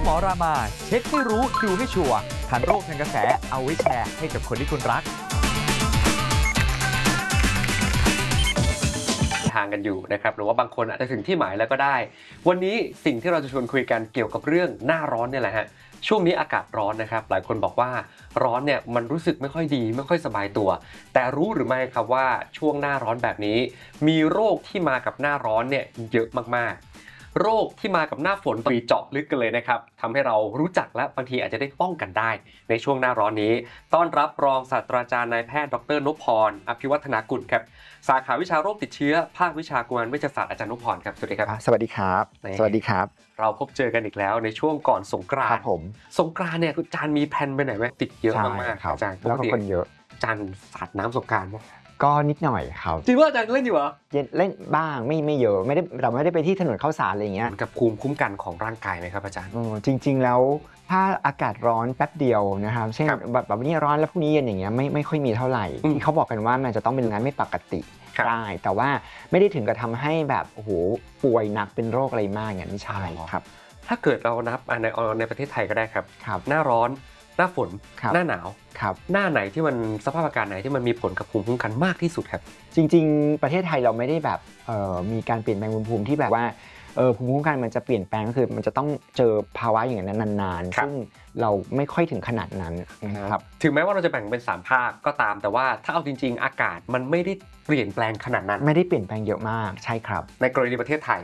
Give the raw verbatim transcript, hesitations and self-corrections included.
หมอรามาเช็คให้รู้ดูให้ชัวร์ทันโรคทันกระแสเอาไว้แชร์ให้กับคนที่คุณรักทางกันอยู่นะครับหรือว่าบางคนอาจจะถึงที่หมายแล้วก็ได้วันนี้สิ่งที่เราจะชวนคุยกันเกี่ยวกับเรื่องหน้าร้อนเนี่ยแหละฮะช่วงนี้อากาศร้อนนะครับหลายคนบอกว่าร้อนเนี่ยมันรู้สึกไม่ค่อยดีไม่ค่อยสบายตัวแต่รู้หรือไม่ครับว่าช่วงหน้าร้อนแบบนี้มีโรคที่มากับหน้าร้อนเนี่ยเยอะมากๆโรคที่มากับหน้าฝนปีเจาะลึกกันเลยนะครับทำให้เรารู้จักและบางทีอาจจะได้ป้องกันได้ในช่วงหน้าร้อนนี้ต้อนรับรองศาสตราจารย์นายแพทย์ดร.นพพรอภิวัฒนากุลครับสาขาวิชาโรคติดเชื้อภาควิชากุมารเวชศาสตร์อาจารย์นพพรครับสวัสดีครับสวัสดีครับสวัสดีครับเราพบเจอกันอีกแล้วในช่วงก่อนสงกรานต์ครับผมสงกรานต์เนี่ยอาจารย์มีแผนไปไหนไหมติดเยอะมากๆอาจารย์แล้วก็คนเยอะอาจารย์สาดน้ำสงกรานต์ไหมก็นิดหน่อยครับจริงว่าอาจารย์เล่นอยู่เหรอเล่นบ้างไม่ไม่เยอะไม่ได้เราไม่ได้ไปที่ถนนข้าวสารอะไรอย่างเงี้ยกับภูมิคุ้มกันของร่างกายไหมครับอาจารย์จริงๆแล้วถ้าอากาศร้อนแป๊บเดียวนะครับเช่นแบบแบบนี้ร้อนแล้วพรุ่งนี้เย็นอย่างเงี้ยไม่ไม่ค่อยมีเท่าไหร่เขาบอกกันว่ามันจะต้องเป็นงานไม่ปกติได้แต่ว่าไม่ได้ถึงกับทำให้แบบโอ้โหป่วยหนักเป็นโรคอะไรมากอย่างนี้ใช่ครับถ้าเกิดเรานับในในประเทศไทยก็ได้ครับครับหน้าร้อนหน้าฝนหน้าหนาวครับหน้าไหนที่มันสภาพอากาศไหนที่มันมีผลกับภูมิคุ้มกันมากที่สุดครับจริงๆประเทศไทยเราไม่ได้แบบมีการเปลี่ยนแปลงภูมิที่แบบว่าภูมิคุ้มกันมันจะเปลี่ยนแปลงก็คือมันจะต้องเจอภาวะอย่างนั้นนานๆซึ่งเราไม่ค่อยถึงขนาดนั้นนะครับถึงแม้ว่าเราจะแบ่งเป็นสามภาคก็ตามแต่ว่าถ้าเอาจริงๆอากาศมันไม่ได้เปลี่ยนแปลงขนาดนั้นไม่ได้เปลี่ยนแปลงเยอะมากใช่ครับในกรณีประเทศไทย